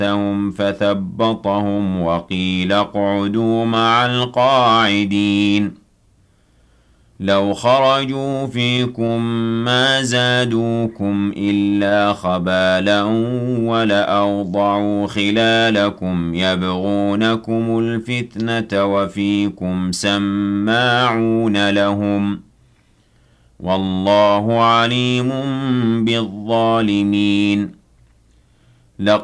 فثبطهم وقيل اقعدوا مع القاعدين لو خرجوا فيكم ما زادوكم إلا خبالا ولأوضعوا خلالكم يبغونكم الفتنة وفيكم سماعون لهم والله عليم بالظالمين